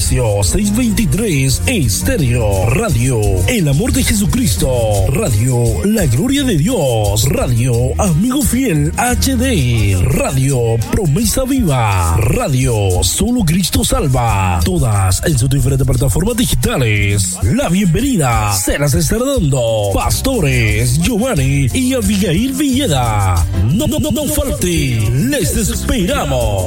Inicio 623 Estéreo. Radio El Amor de Jesucristo. Radio La Gloria de Dios. Radio Amigo Fiel HD. Radio Promesa Viva. Radio Solo Cristo Salva. Todas en sus diferentes plataformas digitales. La bienvenida se las estará dando Pastores Giovanni y Abigail Villeda. No falte, les esperamos.